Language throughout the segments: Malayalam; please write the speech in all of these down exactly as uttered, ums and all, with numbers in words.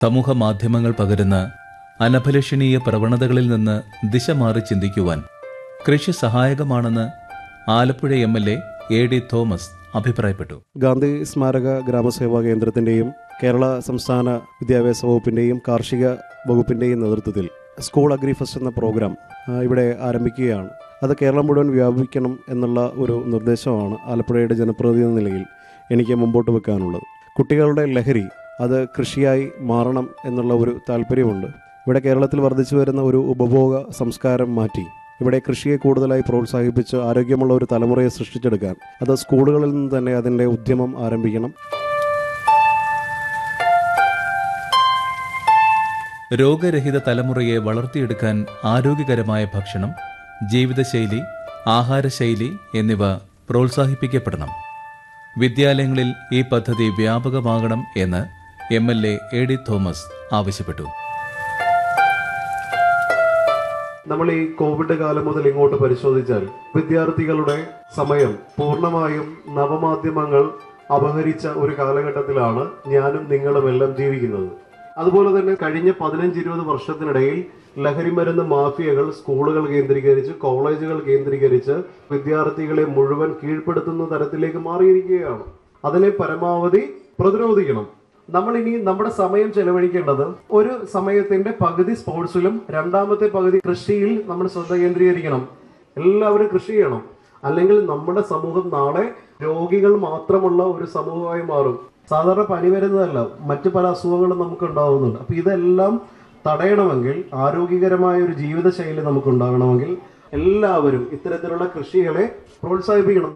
സമൂഹ മാധ്യമങ്ങൾ പകരുന്ന അനഭിലഷണീയ പ്രവണതകളിൽ നിന്ന് ദിശ മാറി ചിന്തിക്കുവാൻ കൃഷി സഹായകമാണെന്ന് Alappuzha M L A A D Thomas അഭിപ്രായപ്പെട്ടു. ഗാന്ധി സ്മാരക ഗ്രാമസേവാ കേന്ദ്രത്തിൻ്റെയും കേരള സംസ്ഥാന വിദ്യാഭ്യാസ വകുപ്പിൻ്റെയും കാർഷിക വകുപ്പിൻ്റെയും നേതൃത്വത്തിൽ സ്കൂൾ അഗ്രി ഫെസ്റ്റ് എന്ന പ്രോഗ്രാം ഇവിടെ ആരംഭിക്കുകയാണ്. അത് കേരളം മുഴുവൻ വ്യാപിക്കണം എന്നുള്ള ഒരു നിർദ്ദേശമാണ് ആലപ്പുഴയുടെ ജനപ്രതിനിധി എന്ന നിലയിൽ എനിക്ക് മുമ്പോട്ട് വെക്കാനുള്ളത്. കുട്ടികളുടെ ലഹരി അത് കൃഷിയായി മാറണം എന്നുള്ള ഒരു താല്പര്യമുണ്ട്. ഇവിടെ കേരളത്തിൽ വർദ്ധിച്ചു വരുന്ന ഒരു ഉപഭോഗ സംസ്കാരം മാറ്റി ഇവിടെ കൃഷിയെ കൂടുതലായി പ്രോത്സാഹിപ്പിച്ച് ആരോഗ്യമുള്ള ഒരു തലമുറയെ സൃഷ്ടിച്ചെടുക്കാൻ അത് സ്കൂളുകളിൽ നിന്ന് തന്നെ അതിൻ്റെ ഉദ്യമം ആരംഭിക്കണം. രോഗരഹിത തലമുറയെ വളർത്തിയെടുക്കാൻ ആരോഗ്യകരമായ ഭക്ഷണം, ജീവിതശൈലി, ആഹാരശൈലി എന്നിവ പ്രോത്സാഹിപ്പിക്കപ്പെടണം. വിദ്യാലയങ്ങളിൽ ഈ പദ്ധതി വ്യാപകമാകണം എന്ന് M L A A D Thomas ആവശ്യപ്പെട്ടു. നമ്മൾ ഈ കോവിഡ് കാലം മുതൽ ഇങ്ങോട്ട് പരിശോധിച്ചാൽ വിദ്യാർത്ഥികളുടെ സമയം പൂർണ്ണമായും നവമാധ്യമങ്ങൾ അപഹരിച്ച ഒരു കാലഘട്ടത്തിലാണ് ഞാനും നിങ്ങളും എല്ലാം ജീവിക്കുന്നത്. അതുപോലെ തന്നെ കഴിഞ്ഞ പതിനഞ്ച് ഇരുപത് വർഷത്തിനിടയിൽ ലഹരിമരുന്ന് മാഫിയകൾ സ്കൂളുകൾ കേന്ദ്രീകരിച്ച്, കോളേജുകൾ കേന്ദ്രീകരിച്ച് വിദ്യാർത്ഥികളെ മുഴുവൻ കീഴ്പ്പെടുത്തുന്ന തരത്തിലേക്ക് മാറിയിരിക്കുകയാണ്. അതിനെ പരമാവധി പ്രതിരോധിക്കണം. നമ്മൾ ഇനി നമ്മുടെ സമയം ചെലവഴിക്കേണ്ടത് ഒരു സമയത്തിന്റെ പകുതി സ്പോർട്സിലും രണ്ടാമത്തെ പകുതി കൃഷിയിൽ നമ്മൾ ശ്രദ്ധ കേന്ദ്രീകരിക്കണം. എല്ലാവരും കൃഷി ചെയ്യണം. അല്ലെങ്കിൽ നമ്മുടെ സമൂഹം നാളെ രോഗികൾ മാത്രമുള്ള ഒരു സമൂഹമായി മാറും. സാധാരണ പനി വരുന്നതല്ല, മറ്റു പല അസുഖങ്ങളും നമുക്ക് ഉണ്ടാവുന്നുണ്ട്. അപ്പൊ ഇതെല്ലാം തടയണമെങ്കിൽ, ആരോഗ്യകരമായ ഒരു ജീവിതശൈലി നമുക്ക് ഉണ്ടാകണമെങ്കിൽ എല്ലാവരും ഇത്തരത്തിലുള്ള കൃഷികളെ പ്രോത്സാഹിപ്പിക്കണം.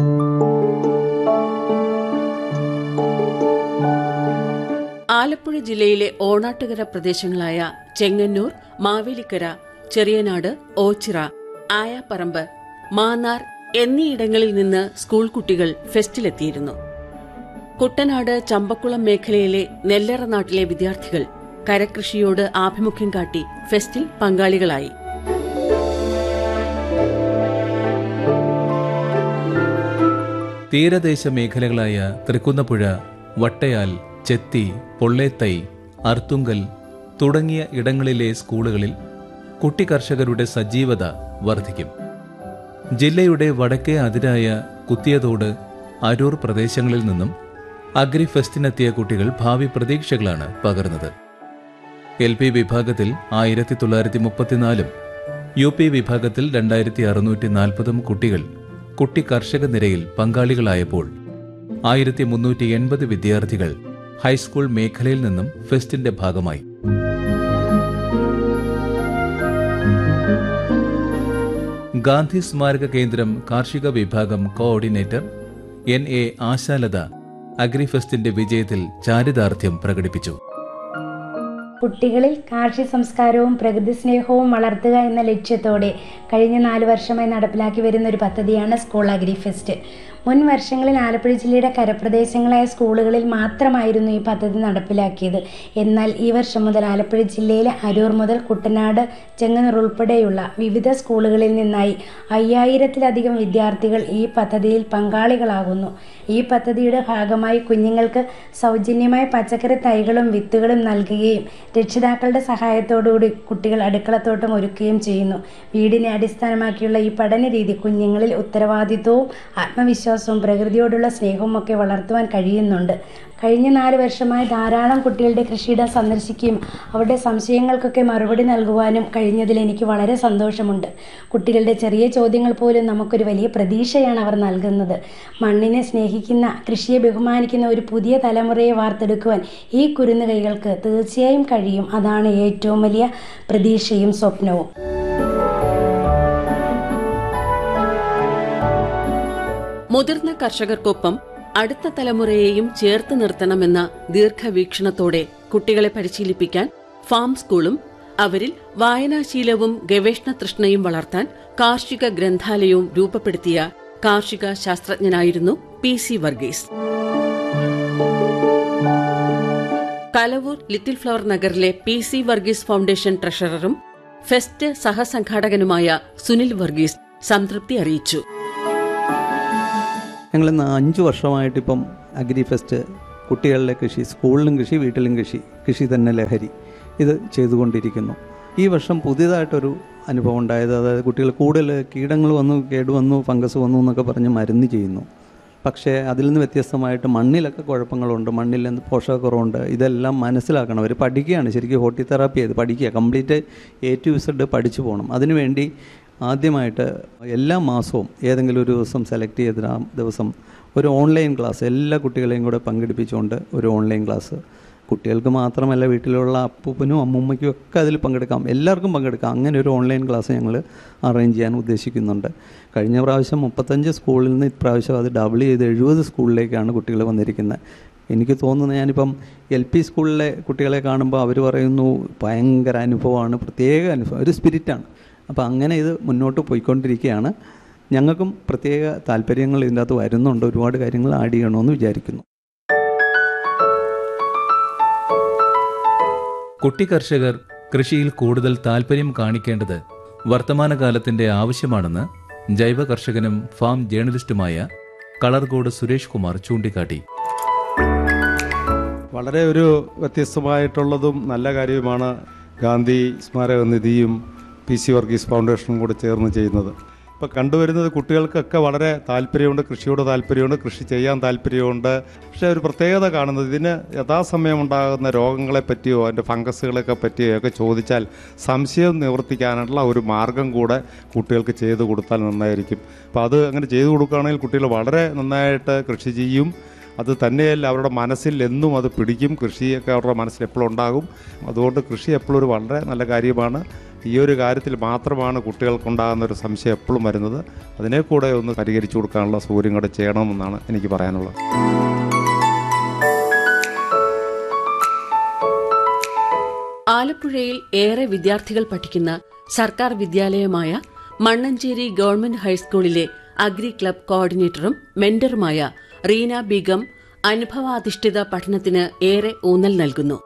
ആലപ്പുഴ ജില്ലയിലെ ഓണാട്ടുകര പ്രദേശങ്ങളായ ചെങ്ങന്നൂർ, മാവേലിക്കര, ചെറിയനാട്, ഓച്ചിറ, ആയാപ്പറമ്പ്, മാന്നാർ എന്നീയിടങ്ങളിൽ നിന്ന് സ്കൂൾ കുട്ടികൾ ഫെസ്റ്റിലെത്തിയിരുന്നു. കുട്ടനാട്, ചമ്പക്കുളം മേഖലയിലെ നെല്ലറ നാട്ടിലെ വിദ്യാർത്ഥികൾ കരകൃഷിയോട് ആഭിമുഖ്യം കാട്ടി ഫെസ്റ്റിൽ പങ്കാളികളായി. തീരദേശ മേഖലകളായ തൃക്കുന്നപ്പുഴ, വട്ടയാൽ, ചെത്തി, പൊള്ളേത്തൈ, അർത്തുങ്കൽ തുടങ്ങിയ ഇടങ്ങളിലെ സ്കൂളുകളിൽ കുട്ടി കർഷകരുടെ സജീവത വർദ്ധിക്കും. ജില്ലയുടെ വടക്കേ അതിരായ കുത്തിയതോട്, അരൂർ പ്രദേശങ്ങളിൽ നിന്നും അഗ്രി ഫെസ്റ്റിനെത്തിയ കുട്ടികൾ ഭാവി പ്രതീക്ഷകളാണ് പകർന്നത്. എൽ പി വിഭാഗത്തിൽ ആയിരത്തി തൊള്ളായിരത്തി മുപ്പത്തിനാലും യു പി വിഭാഗത്തിൽ രണ്ടായിരത്തി അറുന്നൂറ്റി നാൽപ്പതും കുട്ടികൾ കുട്ടി കർഷക നിരയിൽ പങ്കാളികളായപ്പോൾ ആയിരത്തി മുന്നൂറ്റി എൺപത് വിദ്യാർത്ഥികൾ ഹൈസ്കൂൾ മേഖലയിൽ നിന്നും ഫെസ്റ്റിന്റെ ഭാഗമായി. ഗാന്ധി സ്മാരക കേന്ദ്രം കാർഷിക വിഭാഗം coordinator N A Ashalatha agri ഫെസ്റ്റിന്റെ വിജയത്തിൽ ചാരിതാർത്ഥ്യം പ്രകടിപ്പിച്ചു. കുട്ടികളിൽ കാർഷിക സംസ്കാരവും പ്രകൃതി സ്നേഹവും വളർത്തുക എന്ന ലക്ഷ്യത്തോടെ കഴിഞ്ഞ നാല് വർഷമായി നടപ്പിലാക്കി വരുന്ന ഒരു പദ്ധതിയാണ് സ്കൂൾ അഗ്രി ഫെസ്റ്റ്. മുൻ വർഷങ്ങളിൽ ആലപ്പുഴ ജില്ലയുടെ കരപ്രദേശങ്ങളായ സ്കൂളുകളിൽ മാത്രമായിരുന്നു ഈ പദ്ധതി നടപ്പിലാക്കിയത്. എന്നാൽ ഈ വർഷം മുതൽ ആലപ്പുഴ ജില്ലയിലെ അരൂർ മുതൽ കുട്ടനാട്, ചെങ്ങന്നൂർ ഉൾപ്പെടെയുള്ള വിവിധ സ്കൂളുകളിൽ നിന്നായി അയ്യായിരത്തിലധികം വിദ്യാർത്ഥികൾ ഈ പദ്ധതിയിൽ പങ്കാളികളാകുന്നു. ഈ പദ്ധതിയുടെ ഭാഗമായി കുഞ്ഞുങ്ങൾക്ക് സൗജന്യമായ പച്ചക്കറി തൈകളും വിത്തുകളും നൽകുകയും രക്ഷിതാക്കളുടെ സഹായത്തോടുകൂടി കുട്ടികൾ അടുക്കളത്തോട്ടം ഒരുക്കുകയും ചെയ്യുന്നു. വീടിനെ അടിസ്ഥാനമാക്കിയുള്ള ഈ പഠന രീതി കുഞ്ഞുങ്ങളിൽ ഉത്തരവാദിത്വവും ആത്മവിശ്വാസവും പ്രകൃതിയോടുള്ള സ്നേഹവും ഒക്കെ വളർത്തുവാൻ കഴിയുന്നുണ്ട്. കഴിഞ്ഞ നാല് വർഷമായി ധാരാളം കുട്ടികളുടെ കൃഷിയിടം സന്ദർശിക്കുകയും അവരുടെ സംശയങ്ങൾക്കൊക്കെ മറുപടി നൽകുവാനും കഴിഞ്ഞതിൽ എനിക്ക് വളരെ സന്തോഷമുണ്ട്. കുട്ടികളുടെ ചെറിയ ചോദ്യങ്ങൾ പോലും നമുക്കൊരു വലിയ പ്രതീക്ഷയാണ് അവർ നൽകുന്നത്. മണ്ണിനെ സ്നേഹിക്കുന്ന, കൃഷിയെ ബഹുമാനിക്കുന്ന ഒരു പുതിയ തലമുറയെ വാർത്തെടുക്കുവാൻ ഈ കുരുന്നു കൈകൾക്ക് തീർച്ചയായും കഴിയും. അതാണ് ഏറ്റവും വലിയ പ്രതീക്ഷയും സ്വപ്നവും. മുതിർന്ന കർഷകർക്കൊപ്പം അടുത്ത തലമുറയെയും ചേർത്ത് നിർത്തണമെന്ന ദീർഘവീക്ഷണത്തോടെ കുട്ടികളെ പരിശീലിപ്പിക്കാൻ ഫാം സ്കൂളും അവരിൽ വായനാശീലവും ഗവേഷണ തൃഷ്ണയും വളർത്താൻ കാർഷിക ഗ്രന്ഥാലയവും രൂപപ്പെടുത്തിയ കാർഷിക ശാസ്ത്രജ്ഞനായിരുന്നു P C Varghese. Kalavoor little flower നഗറിലെ P C Varghese foundation ട്രഷററും fest സഹസംഘാടകനുമായ Sunil Varghese സംതൃപ്തി അറിയിച്ചു. ഞങ്ങളിന്ന് അഞ്ച് വർഷമായിട്ടിപ്പം അഗ്രി ഫെസ്റ്റ് കുട്ടികളിലെ കൃഷി, സ്കൂളിലും കൃഷി, വീട്ടിലും കൃഷി, കൃഷി തന്നെ ലഹരി, ഇത് ചെയ്തുകൊണ്ടിരിക്കുന്നു. ഈ വർഷം പുതിയതായിട്ടൊരു അനുഭവം ഉണ്ടായത്, അതായത് കുട്ടികൾ കൂടുതൽ കീടങ്ങൾ വന്നു, കേടുവന്നു, ഫംഗസ് വന്നു എന്നൊക്കെ പറഞ്ഞ് മരുന്ന് ചെയ്യുന്നു. പക്ഷേ അതിൽ നിന്ന് വ്യത്യസ്തമായിട്ട് മണ്ണിലൊക്കെ കുഴപ്പങ്ങളുണ്ട്, മണ്ണിൽ നിന്ന് പോഷകക്കുറവുണ്ട്. ഇതെല്ലാം മനസ്സിലാക്കണം. അവർ പഠിക്കുകയാണ്, ശരിക്കും ഹോർട്ടിതെറാപ്പി ചെയ്ത് പഠിക്കുക, കംപ്ലീറ്റ് എ ടു ഇസഡ് പഠിച്ചു പോകണം. അതിനുവേണ്ടി ആദ്യമായിട്ട് എല്ലാ മാസവും ഏതെങ്കിലും ഒരു ദിവസം സെലക്ട് ചെയ്ത ദിവസം ഒരു ഓൺലൈൻ ക്ലാസ് എല്ലാ കുട്ടികളെയും കൂടെ പങ്കെടുപ്പിച്ചുകൊണ്ട് ഒരു ഓൺലൈൻ ക്ലാസ്, കുട്ടികൾക്ക് മാത്രമല്ല വീട്ടിലുള്ള അപ്പൂപ്പനും അമ്മൂമ്മയ്ക്കും ഒക്കെ അതിൽ പങ്കെടുക്കാം, എല്ലാവർക്കും പങ്കെടുക്കാം. അങ്ങനെ ഒരു ഓൺലൈൻ ക്ലാസ് ഞങ്ങൾ അറേഞ്ച് ചെയ്യാൻ ഉദ്ദേശിക്കുന്നുണ്ട്. കഴിഞ്ഞ പ്രാവശ്യം മുപ്പത്തഞ്ച് സ്കൂളിൽ നിന്ന് ഇപ്രാവശ്യം അത് ഡബിൾ ചെയ്ത് എഴുപത് സ്കൂളിലേക്കാണ് കുട്ടികൾ വന്നിരിക്കുന്നത്. എനിക്ക് തോന്നുന്നത്, ഞാനിപ്പം എൽ പി സ്കൂളിലെ കുട്ടികളെ കാണുമ്പോൾ അവർ പറയുന്നു ഭയങ്കര അനുഭവമാണ്, പ്രത്യേക അനുഭവം, ഒരു സ്പിരിറ്റാണ്. അപ്പോൾ അങ്ങനെ ഇത് മുന്നോട്ട് പോയിക്കൊണ്ടിരിക്കുകയാണ്. ഞങ്ങൾക്കും പ്രത്യേക താല്പര്യങ്ങൾ ഇതിൻ്റെ അകത്ത് വരുന്നുണ്ട്, ഒരുപാട് കാര്യങ്ങൾ ആഡ് ചെയ്യണമെന്ന് വിചാരിക്കുന്നു. കുട്ടി കർഷകർ കൃഷിയിൽ കൂടുതൽ താല്പര്യം കാണിക്കേണ്ടത് വർത്തമാനകാലത്തിന്റെ ആവശ്യമാണെന്ന് ജൈവ കർഷകനും ഫാം ജേർണലിസ്റ്റുമായ കളർകോട് സുരേഷ് കുമാർ ചൂണ്ടിക്കാട്ടി. വളരെ ഒരു വ്യത്യസ്തമായിട്ടുള്ളതും നല്ല കാര്യവുമാണ് ഗാന്ധി സ്മാരക നിധിയും പി സി വർഗീസ് ഫൗണ്ടേഷനും കൂടെ ചേർന്ന് ചെയ്യുന്നത്. ഇപ്പോൾ കണ്ടുവരുന്നത് കുട്ടികൾക്കൊക്കെ വളരെ താല്പര്യമുണ്ട്, കൃഷിയോട് താല്പര്യമുണ്ട്, കൃഷി ചെയ്യാൻ താല്പര്യമുണ്ട്. പക്ഷേ ഒരു പ്രത്യേകത കാണുന്നത്, ഇതിന് യഥാസമയം ഉണ്ടാകുന്ന രോഗങ്ങളെ പറ്റിയോ അതിൻ്റെ ഫംഗസുകളൊക്കെ പറ്റിയോ ഒക്കെ ചോദിച്ചാൽ സംശയം നിവർത്തിക്കാനുള്ള ഒരു മാർഗം കൂടെ കുട്ടികൾക്ക് ചെയ്തു കൊടുത്താൽ നന്നായിരിക്കും. അപ്പോൾ അത് അങ്ങനെ ചെയ്തു കൊടുക്കുകയാണെങ്കിൽ കുട്ടികൾ വളരെ നന്നായിട്ട് കൃഷി ചെയ്യും. അത് തന്നെയല്ല, അവരുടെ മനസ്സിൽ എന്നും അത് പിടിക്കും. കൃഷിയൊക്കെ അവരുടെ മനസ്സിൽ എപ്പോഴും ഉണ്ടാകും. അതുകൊണ്ട് കൃഷി എപ്പോഴും ഒരു വളരെ നല്ല കാര്യമാണ്. ഈ ഒരു കാര്യത്തിൽ മാത്രമാണ് കുട്ടികൾക്കുണ്ടാകുന്ന ഒരു സംശയം എപ്പോഴും വരുന്നത്. അതിനെ കൂടെ ഒന്ന് പരിഹരിച്ചു കൊടുക്കാനുള്ള സൗകര്യം കൂടെ ചെയ്യണമെന്നാണ് എനിക്ക് പറയാനുള്ളത്. ആലപ്പുഴയിൽ ഏറെ വിദ്യാർത്ഥികൾ പഠിക്കുന്ന സർക്കാർ വിദ്യാലയമായ മണ്ണഞ്ചേരി ഗവൺമെന്റ് ഹൈസ്കൂളിലെ അഗ്രി ക്ലബ് കോർഡിനേറ്ററും മെന്ററുമായ റീന ബീഗം അനുഭവാധിഷ്ഠിത പഠനത്തിന് ഏറെ ഊന്നൽ നൽകുന്നു.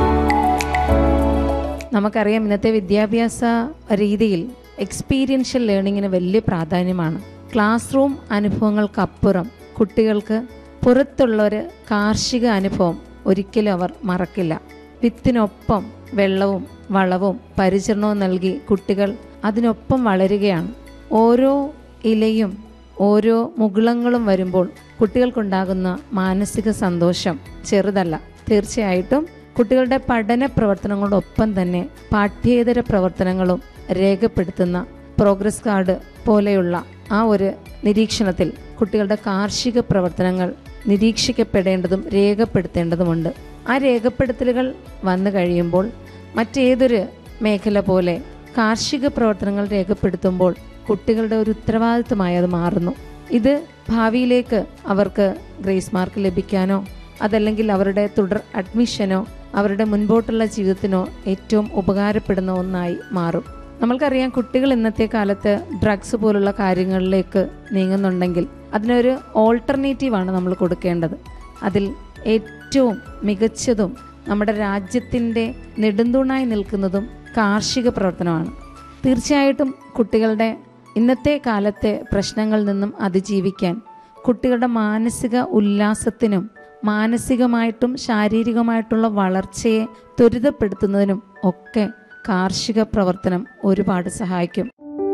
നമുക്കറിയാം, ഇന്നത്തെ വിദ്യാഭ്യാസ രീതിയിൽ എക്സ്പീരിയൻഷ്യൽ ലേണിങ്ങിന് വലിയ പ്രാധാന്യമാണ്. ക്ലാസ് റൂം അനുഭവങ്ങൾക്കപ്പുറം കുട്ടികൾക്ക് പുറത്തുള്ളൊരു കാർഷിക അനുഭവം ഒരിക്കലും അവർ മറക്കില്ല. വിത്തിനൊപ്പം വെള്ളവും വളവും പരിചരണവും നൽകി കുട്ടികൾ അതിനൊപ്പം വളരുകയാണ്. ഓരോ ഇലയും ഓരോ മുകുളങ്ങളും വരുമ്പോൾ കുട്ടികൾക്കുണ്ടാകുന്ന മാനസിക സന്തോഷം ചെറുതല്ല. തീർച്ചയായിട്ടും കുട്ടികളുടെ പഠന പ്രവർത്തനങ്ങളോടൊപ്പം തന്നെ പാഠ്യേതര പ്രവർത്തനങ്ങളും രേഖപ്പെടുത്തുന്ന പ്രോഗ്രസ് കാർഡ് പോലെയുള്ള ആ ഒരു നിരീക്ഷണത്തിൽ കുട്ടികളുടെ കാർഷിക പ്രവർത്തനങ്ങൾ നിരീക്ഷിക്കപ്പെടേണ്ടതും രേഖപ്പെടുത്തേണ്ടതുമുണ്ട്. ആ രേഖപ്പെടുത്തലുകൾ വന്നു കഴിയുമ്പോൾ മറ്റേതൊരു മേഖല പോലെ കാർഷിക പ്രവർത്തനങ്ങൾ രേഖപ്പെടുത്തുമ്പോൾ കുട്ടികളുടെ ഒരു ഉത്തരവാദിത്വമായി അത് മാറുന്നു. ഇത് ഭാവിയിലേക്ക് അവർക്ക് ഗ്രേസ് മാർക്ക് ലഭിക്കാനോ അതല്ലെങ്കിൽ അവരുടെ തുടർ അഡ്മിഷനോ അവരുടെ മുൻപോട്ടുള്ള ജീവിതത്തിനോ ഏറ്റവും ഉപകാരപ്പെടുന്ന ഒന്നായി മാറും. നമ്മൾക്കറിയാം, കുട്ടികൾ ഇന്നത്തെ കാലത്ത് ഡ്രഗ്സ് പോലുള്ള കാര്യങ്ങളിലേക്ക് നീങ്ങുന്നുണ്ടെങ്കിൽ അതിനൊരു ഓൾട്ടർനേറ്റീവാണ് നമ്മൾ കൊടുക്കേണ്ടത്. അതിൽ ഏറ്റവും മികച്ചതും നമ്മുടെ രാജ്യത്തിൻ്റെ നെടുന്തൂണായി നിൽക്കുന്നതും കാർഷിക പ്രവർത്തനമാണ്. തീർച്ചയായിട്ടും കുട്ടികളുടെ ഇന്നത്തെ കാലത്തെ പ്രശ്നങ്ങളിൽ നിന്നും അതിജീവിക്കാൻ കുട്ടികളുടെ മാനസിക ഉല്ലാസത്തിനും മാനസികമായിട്ടും ശാരീരികമായിട്ടുള്ള വളർച്ചയെ ത്വരിതപ്പെടുത്തുന്നതിനും ഒക്കെ കാർഷിക പ്രവർത്തനം ഒരുപാട് സഹായിക്കും.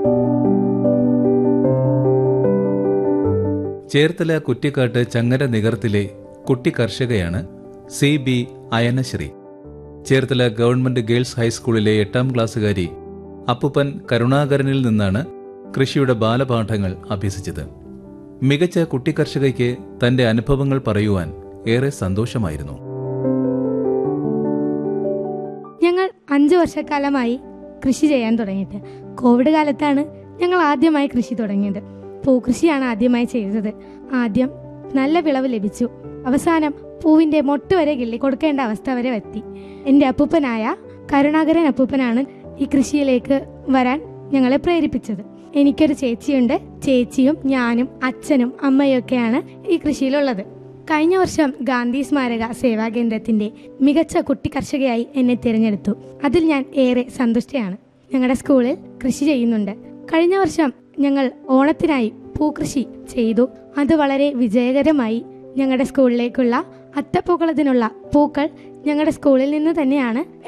ചേർത്തല കുറ്റിക്കാട്ട് ചങ്ങര നികർത്തിലെ കുട്ടി കർഷകയാണ് C B Ayanasree. Cherthala government girls ഹൈസ്കൂളിലെ എട്ടാം ക്ലാസ്സുകാരി അപ്പുപ്പൻ കരുണാകരനിൽ നിന്നാണ് കൃഷിയുടെ ബാലപാഠങ്ങൾ അഭ്യസിച്ചത്. മികച്ച കുട്ടി കർഷകയ്ക്ക് തന്റെ അനുഭവങ്ങൾ പറയുവാൻ ഏറെ സന്തോഷമായിരുന്നു. ഞങ്ങൾ അഞ്ചു വർഷക്കാലമായി കൃഷി ചെയ്യാൻ തുടങ്ങിയിട്ട്. കോവിഡ് കാലത്താണ് ഞങ്ങൾ ആദ്യമായി കൃഷി തുടങ്ങിയത്. പൂക്കൃഷിയാണ് ആദ്യമായി ചെയ്തത്. ആദ്യം നല്ല വിളവ് ലഭിച്ചു. അവസാനം പൂവിന്റെ മൊട്ട് വരെ കിള്ളി കൊടുക്കേണ്ട അവസ്ഥ വരെ എത്തി. എൻ്റെ അപ്പൂപ്പനായ കരുണാകരൻ അപ്പൂപ്പനാണ് ഈ കൃഷിയിലേക്ക് വരാൻ ഞങ്ങളെ പ്രേരിപ്പിച്ചത്. എനിക്കൊരു ചേച്ചിയുണ്ട്. ചേച്ചിയും ഞാനും അച്ഛനും അമ്മയൊക്കെയാണ് ഈ കൃഷിയിലുള്ളത്. കഴിഞ്ഞ വർഷം ഗാന്ധി സ്മാരക സേവാ കേന്ദ്രത്തിന്റെ മികച്ച കുട്ടി കർഷകയായി എന്നെ തിരഞ്ഞെടുത്തു. അതിൽ ഞാൻ ഏറെ സന്തുഷ്ടയാണ്. ഞങ്ങളുടെ സ്കൂളിൽ കൃഷി ചെയ്യുന്നുണ്ട്. കഴിഞ്ഞ വർഷം ഞങ്ങൾ ഓണത്തിനായി പൂക്കൃഷി ചെയ്തു. അത് വളരെ വിജയകരമായി. ഞങ്ങളുടെ സ്കൂളിലേക്കുള്ള അത്തപ്പൂക്കളത്തിനുള്ള പൂക്കൾ ഞങ്ങളുടെ സ്കൂളിൽ നിന്ന് തന്നെയാണ്